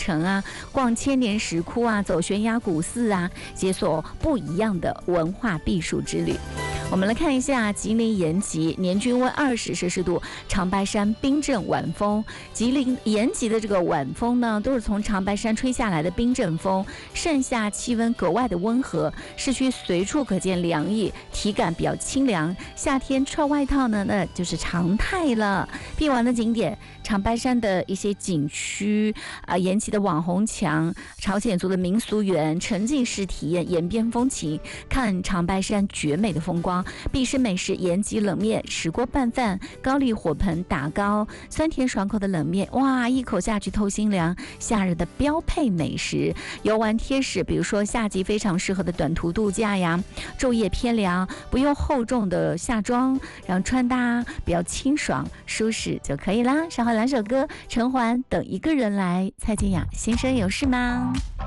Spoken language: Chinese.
城啊，逛千年石窟啊，走悬崖古寺啊，解锁不一样的文化避暑之旅。我们来看一下吉林延吉，年均温20°C，长白山冰镇晚风。吉林延吉的这个晚风呢，都是从长白山吹下来的冰镇风，盛夏气温格外的温和，市区随处可见凉意，体感比较清凉。夏天穿外套呢，那就是常态了。必玩的景点，长白山的一些景区啊，延吉的网红墙，朝鲜族的民俗园，沉浸式体验延边风情，看长白山绝美的风光。必吃美食延吉冷面、石锅拌饭、高丽火盆打糕，酸甜爽口的冷面，哇，一口下去透心凉，夏日的标配美食。游玩贴士，比如说夏季非常适合的短途度假呀，昼夜偏凉，不用厚重的夏装，让穿搭比较清爽舒适就可以啦。稍后2首歌，陈环等一个人来，蔡健雅先生有事吗？